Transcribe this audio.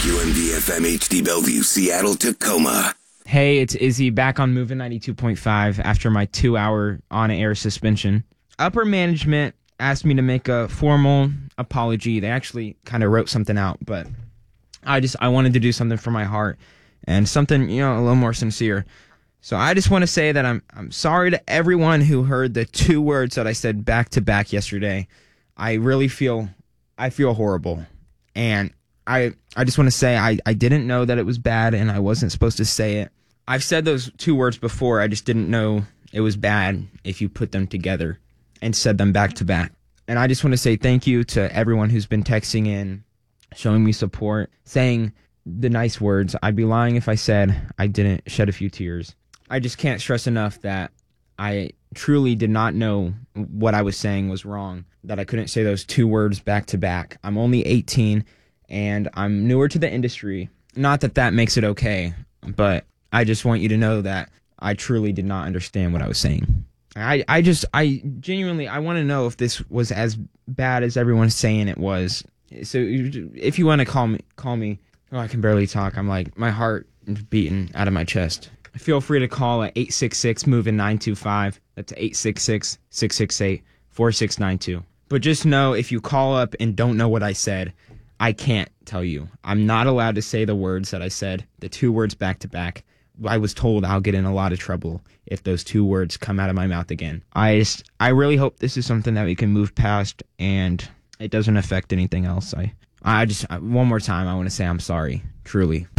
WMVFM HD Bellevue, Seattle, Tacoma. Hey, it's Izzy back on Moving 92.5 after my 2-hour on-air suspension. Upper management asked me to make a formal apology. They actually kind of wrote something out, but I wanted to do something for my heart and something, a little more sincere. So I just want to say that I'm sorry to everyone who heard the 2 words that I said back to back yesterday. I feel horrible. And I just want to say I didn't know that it was bad and I wasn't supposed to say it. I've said those 2 words before. I just didn't know it was bad if you put them together and said them back to back. And I just want to say thank you to everyone who's been texting in, showing me support, saying the nice words. I'd be lying if I said I didn't shed a few tears. I just can't stress enough that I truly did not know what I was saying was wrong, that I couldn't say those 2 words back to back. I'm only 18 and I'm newer to the industry. Not that that makes it okay, but I just want you to know that I truly did not understand what I was saying. I genuinely, I want to know if this was as bad as everyone's saying it was. So if you want to call me. Oh, I can barely talk. I'm like, my heart is beating out of my chest. Feel free to call at 866-MOVING-925. That's 866-668-4692. But just know if you call up and don't know what I said, I can't tell you. I'm not allowed to say the words that I said, the 2 words back to back. I was told I'll get in a lot of trouble if those 2 words come out of my mouth again. I really hope this is something that we can move past and it doesn't affect anything else. I just one more time, I want to say I'm sorry, truly.